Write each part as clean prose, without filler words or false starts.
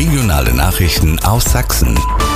Regionale Nachrichten aus Sachsen.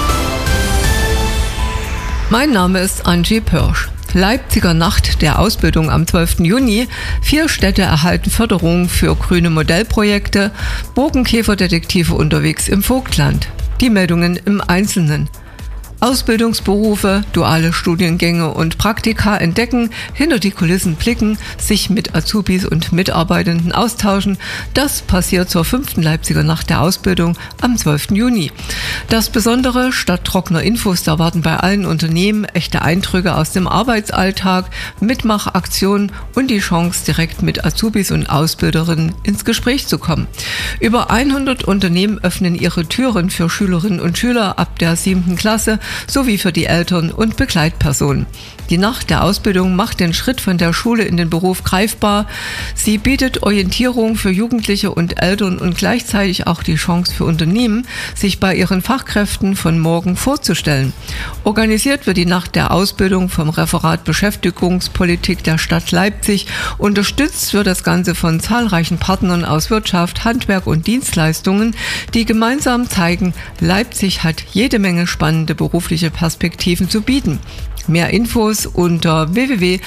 Mein Name ist Angie Pörsch. Leipziger Nacht der Ausbildung am 12. Juni. 4 Städte erhalten Förderung für grüne Modellprojekte. Borkenkäferdetektive unterwegs im Vogtland. Die Meldungen im Einzelnen. Ausbildungsberufe, duale Studiengänge und Praktika entdecken, hinter die Kulissen blicken, sich mit Azubis und Mitarbeitenden austauschen. Das passiert zur 5. Leipziger Nacht der Ausbildung am 12. Juni. Das Besondere, statt trockener Infos, da warten bei allen Unternehmen echte Eindrücke aus dem Arbeitsalltag, Mitmachaktionen und die Chance, direkt mit Azubis und Ausbilderinnen ins Gespräch zu kommen. Über 100 Unternehmen öffnen ihre Türen für Schülerinnen und Schüler ab der 7. Klasse, sowie für die Eltern und Begleitpersonen. Die Nacht der Ausbildung macht den Schritt von der Schule in den Beruf greifbar. Sie bietet Orientierung für Jugendliche und Eltern und gleichzeitig auch die Chance für Unternehmen, sich bei ihren Fachkräften von morgen vorzustellen. Organisiert wird die Nacht der Ausbildung vom Referat Beschäftigungspolitik der Stadt Leipzig. Unterstützt wird das Ganze von zahlreichen Partnern aus Wirtschaft, Handwerk und Dienstleistungen, die gemeinsam zeigen, Leipzig hat jede Menge spannende berufliche Perspektiven zu bieten. Mehr Infos unter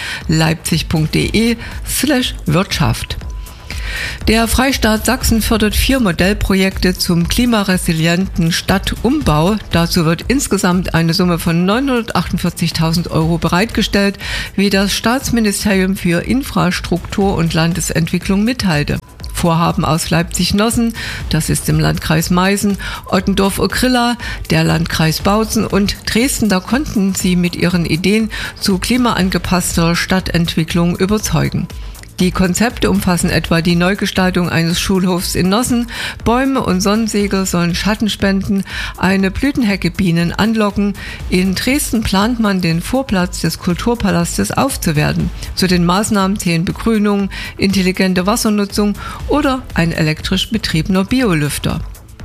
www.leipzig.de/Wirtschaft. Der Freistaat Sachsen fördert 4 Modellprojekte zum klimaresilienten Stadtumbau. Dazu wird insgesamt eine Summe von 948.000 € bereitgestellt, wie das Staatsministerium für Infrastruktur und Landesentwicklung mitteilte. Vorhaben aus Leipzig-Nossen, das ist im Landkreis Meißen, Ottendorf-Okrilla, der Landkreis Bautzen und Dresden, da konnten sie mit ihren Ideen zu klimaangepasster Stadtentwicklung überzeugen. Die Konzepte umfassen etwa die Neugestaltung eines Schulhofs in Nossen, Bäume und Sonnensegel sollen Schatten spenden, eine Blütenhecke Bienen anlocken. In Dresden plant man, den Vorplatz des Kulturpalastes aufzuwerten. Zu den Maßnahmen zählen Begrünung, intelligente Wassernutzung oder ein elektrisch betriebener Biolüfter.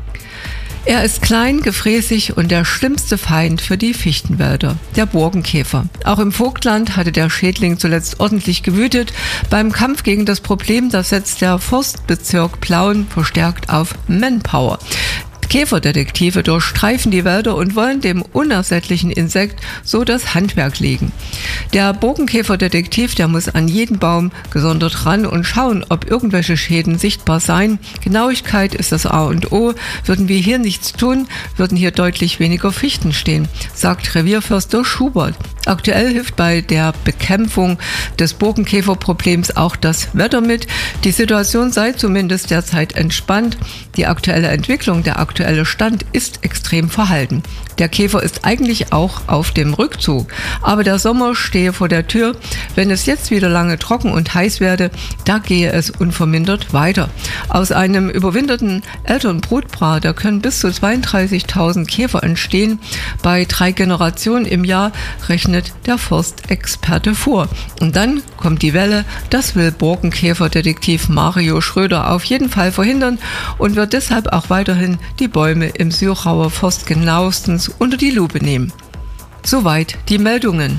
Er ist klein, gefräßig und der schlimmste Feind für die Fichtenwälder, der Borkenkäfer. Auch im Vogtland hatte der Schädling zuletzt ordentlich gewütet. Beim Kampf gegen das Problem, da setzt der Forstbezirk Plauen verstärkt auf Manpower. Käferdetektive durchstreifen die Wälder und wollen dem unersättlichen Insekt so das Handwerk legen. Der Borkenkäferdetektiv, der muss an jeden Baum gesondert ran und schauen, ob irgendwelche Schäden sichtbar seien. Genauigkeit ist das A und O. Würden wir hier nichts tun, würden hier deutlich weniger Fichten stehen, sagt Revierförster Schubert. Aktuell hilft bei der Bekämpfung des Borkenkäferproblems auch das Wetter mit. Die Situation sei zumindest derzeit entspannt. Die aktuelle Entwicklung, der aktuelle Stand ist extrem verhalten. Der Käfer ist eigentlich auch auf dem Rückzug, aber der Sommer stehe vor der Tür. Wenn es jetzt wieder lange trocken und heiß werde, da gehe es unvermindert weiter. Aus einem überwinterten Elternbrutpaar, da können bis zu 32.000 Käfer entstehen. Bei 3 Generationen im Jahr rechnet der Forstexperte vor. Und dann kommt die Welle, das will Borkenkäferdetektiv Mario Schröder auf jeden Fall verhindern und wird deshalb auch weiterhin die Bäume im Syrauer Forst genauestens unter die Lupe nehmen. Soweit die Meldungen.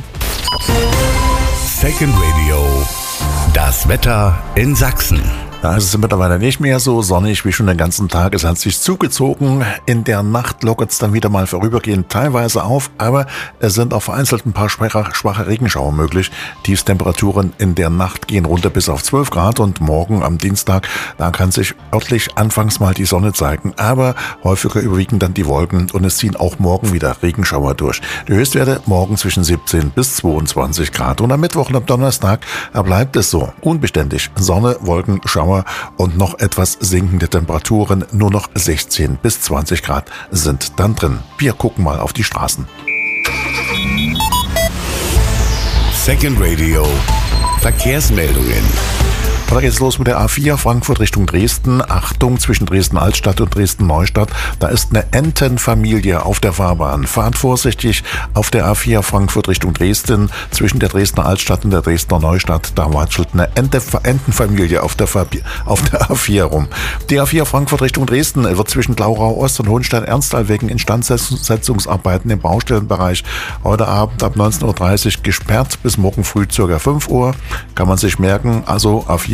Second Radio. Das Wetter in Sachsen. Da ist es mittlerweile nicht mehr so sonnig wie schon den ganzen Tag. Es hat sich zugezogen. In der Nacht lockert es dann wieder mal vorübergehend teilweise auf, aber es sind auch vereinzelt ein paar schwache Regenschauer möglich. Tiefstemperaturen in der Nacht gehen runter bis auf 12 Grad und morgen am Dienstag, da kann sich örtlich anfangs mal die Sonne zeigen, aber häufiger überwiegen dann die Wolken und es ziehen auch morgen wieder Regenschauer durch. Die Höchstwerte morgen zwischen 17 bis 22 Grad und am Mittwoch und am Donnerstag bleibt es so. Unbeständig. Sonne, Wolken, Schauer und noch etwas sinkende Temperaturen, nur noch 16 bis 20 Grad sind dann drin. Wir gucken mal auf die Straßen. Second Radio. Verkehrsmeldungen. Da geht's los mit der A4 Frankfurt Richtung Dresden. Achtung, zwischen Dresden-Altstadt und Dresden-Neustadt. Da ist eine Entenfamilie auf der Fahrbahn. Fahrt vorsichtig auf der A4 Frankfurt Richtung Dresden. Zwischen der Dresdner Altstadt und der Dresdner Neustadt. Da watschelt eine Entenfamilie auf der A4 rum. Die A4 Frankfurt Richtung Dresden wird zwischen Glauchau Ost und Hohenstein-Ernsthal wegen Instandsetzungsarbeiten im Baustellenbereich heute Abend ab 19.30 Uhr gesperrt bis morgen früh ca. 5 Uhr. Kann man sich merken, also A4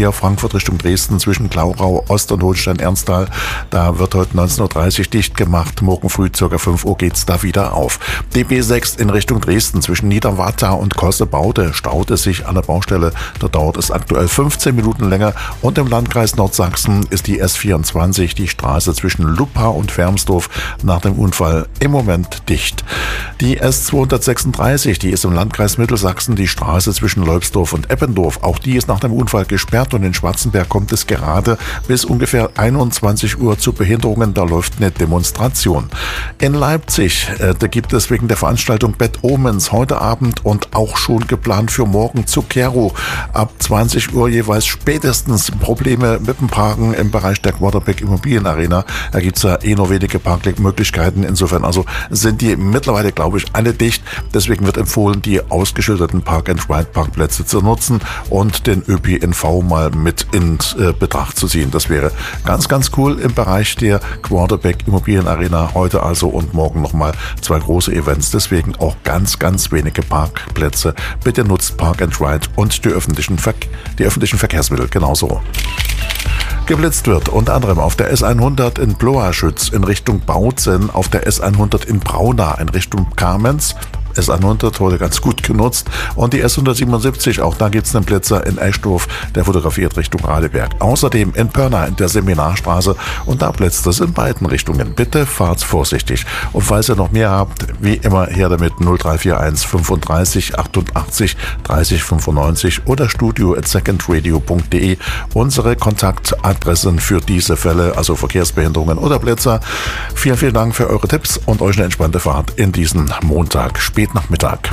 Verkehr Frankfurt Richtung Dresden zwischen Glaurau, Ost- und Hohenstein-Ernsthal. Da wird heute 19.30 Uhr dicht gemacht. Morgen früh ca. 5 Uhr geht's da wieder auf. Die B6 in Richtung Dresden zwischen Niederwarta und Kossebaude staut es sich an der Baustelle. Da dauert es aktuell 15 Minuten länger. Und im Landkreis Nordsachsen ist die S24, die Straße zwischen Luppa und Wermsdorf, nach dem Unfall im Moment dicht. Die S236, die ist im Landkreis Mittelsachsen, die Straße zwischen Leubsdorf und Eppendorf. Auch die ist nach dem Unfall gesperrt und in Schwarzenberg kommt es gerade bis ungefähr 21 Uhr zu Behinderungen. Da läuft eine Demonstration. In Leipzig, da gibt es wegen der Veranstaltung Bad Omens heute Abend und auch schon geplant für morgen Zucchero ab 20 Uhr jeweils spätestens Probleme mit dem Parken im Bereich der Quarterback Immobilienarena. Da gibt es ja nur wenige Parkmöglichkeiten. Insofern also sind die mittlerweile, glaube ich, alle dicht. Deswegen wird empfohlen, die ausgeschilderten Park-and-Ride-Parkplätze zu nutzen und den ÖPNV mal mit in Betracht zu ziehen. Das wäre ganz, ganz cool im Bereich der Quarterback Immobilienarena. Heute also und morgen nochmal 2 große Events. Deswegen auch ganz, ganz wenige Parkplätze. Bitte nutzt Park-and-Ride und die öffentlichen Verkehrsmittel genauso. Geblitzt wird unter anderem auf der S100 in Bloaschütz in Richtung Bautzen, auf der S100 in Braunau in Richtung Kamenz. S100 heute ganz gut genutzt. Und die S177, auch da gibt es einen Blitzer in Eschdorf, der fotografiert Richtung Radeberg. Außerdem in Pörna in der Seminarstraße und da blitzt es in beiden Richtungen. Bitte fahrt vorsichtig. Und falls ihr noch mehr habt, wie immer her damit 0341 35 88 30 95 oder studio@secondradio.de. Unsere Kontaktadressen für diese Fälle, also Verkehrsbehinderungen oder Blitzer. Vielen, vielen Dank für eure Tipps und euch eine entspannte Fahrt in diesen Montag. Spätnachmittag.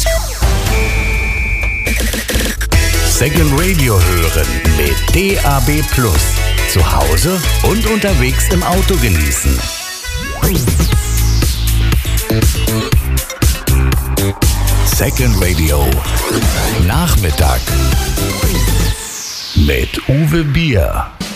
Second Radio hören mit DAB+. Zu Hause und unterwegs im Auto genießen. Second Radio Nachmittag mit Uwe Bier.